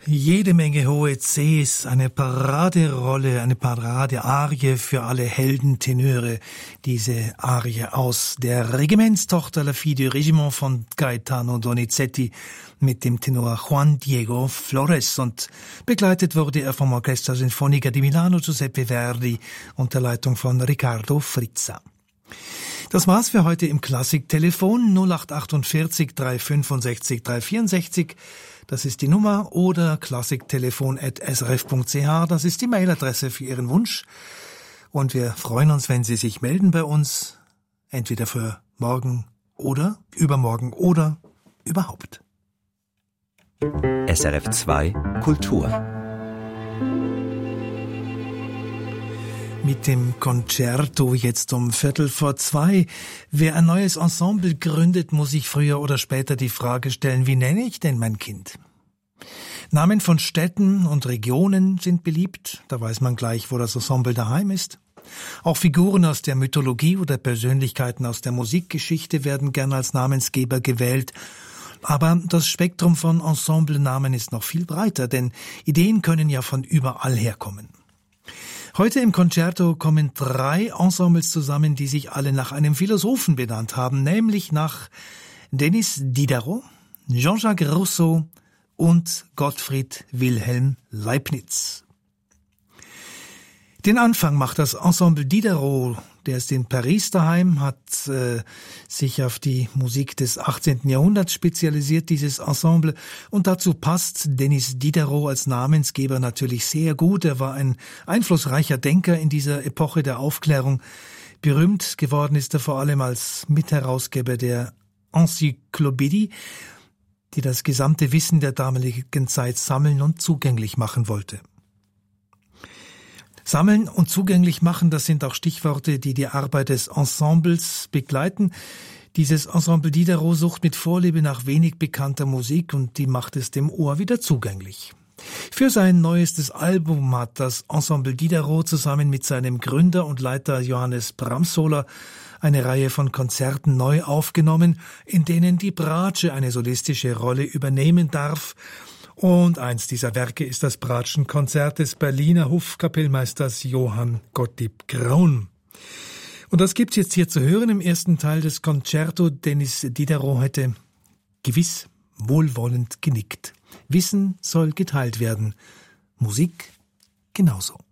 Jede Menge hohe Cs, eine Paraderolle, eine Paradearie für alle Heldentenöre. Diese Arie aus der Regimentstochter La Fille du Régiment von Gaetano Donizetti mit dem Tenor Juan Diego Flores, und begleitet wurde er vom Orchester Sinfonica di Milano Giuseppe Verdi unter Leitung von Riccardo Frizza. Das war's für heute im Klassiktelefon 0848 365 364. Das ist die Nummer, oder klassiktelefon@srf.ch. Das ist die Mailadresse für Ihren Wunsch. Und wir freuen uns, wenn Sie sich melden bei uns, entweder für morgen oder übermorgen oder überhaupt. SRF 2 Kultur. Mit dem Concerto jetzt um 1:15. Wer ein neues Ensemble gründet, muss sich früher oder später die Frage stellen: Wie nenne ich denn mein Kind? Namen von Städten und Regionen sind beliebt, da weiß man gleich, wo das Ensemble daheim ist. Auch Figuren aus der Mythologie oder Persönlichkeiten aus der Musikgeschichte werden gern als Namensgeber gewählt. Aber das Spektrum von Ensemblenamen ist noch viel breiter, denn Ideen können ja von überall herkommen. Heute im Concerto kommen 3 Ensembles zusammen, die sich alle nach einem Philosophen benannt haben, nämlich nach Denis Diderot, Jean-Jacques Rousseau und Gottfried Wilhelm Leibniz. Den Anfang macht das Ensemble Diderot, der ist in Paris daheim, hat sich auf die Musik des 18. Jahrhunderts spezialisiert, dieses Ensemble, und dazu passt Denis Diderot als Namensgeber natürlich sehr gut. Er war ein einflussreicher Denker in dieser Epoche der Aufklärung. Berühmt geworden ist er vor allem als Mitherausgeber der Enzyklopädie, die das gesamte Wissen der damaligen Zeit sammeln und zugänglich machen wollte. Sammeln und zugänglich machen, das sind auch Stichworte, die die Arbeit des Ensembles begleiten. Dieses Ensemble Diderot sucht mit Vorliebe nach wenig bekannter Musik und die macht es dem Ohr wieder zugänglich. Für sein neuestes Album hat das Ensemble Diderot zusammen mit seinem Gründer und Leiter Johannes Bramsola eine Reihe von Konzerten neu aufgenommen, in denen die Bratsche eine solistische Rolle übernehmen darf. Und eins dieser Werke ist das Bratschenkonzert des Berliner Hofkapellmeisters Johann Gottlieb Graun. Und das gibt's jetzt hier zu hören im ersten Teil des Concerto. Denis Diderot hätte gewiss wohlwollend genickt. Wissen soll geteilt werden, Musik genauso.